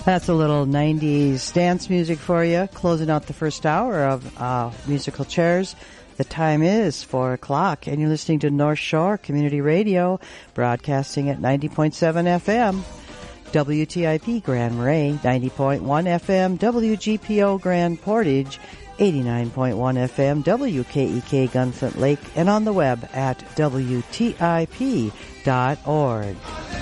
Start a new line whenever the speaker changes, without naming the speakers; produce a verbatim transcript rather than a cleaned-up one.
That's a little nineties dance music for you, closing out the first hour of uh, Musical Chairs. The time is four o'clock, and you're listening to North Shore Community Radio, broadcasting at ninety point seven F M. W T I P Grand Marais, ninety point one F M. W G P O Grand Portage, eighty-nine point one F M. W K E K Gunflint Lake, and on the web at W T I P dot org.